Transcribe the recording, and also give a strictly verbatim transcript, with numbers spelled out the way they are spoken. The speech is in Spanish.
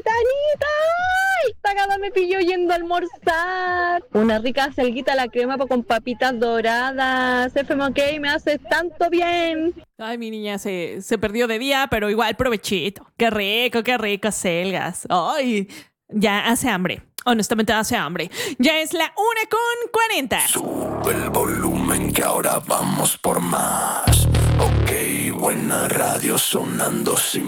Anita. ¡Ay! Tagada me pilló yendo a almorzar. Una rica selguita a la crema con papitas doradas. F M K, me hace tanto bien. Ay, mi niña se, se perdió de día, pero igual provechito. Qué rico, qué rico, selgas. Ay, ya hace hambre. Honestamente hace hambre. Ya es la una con cuarenta. Sube el volumen que ahora vamos por más. Ok, buena radio sonando sin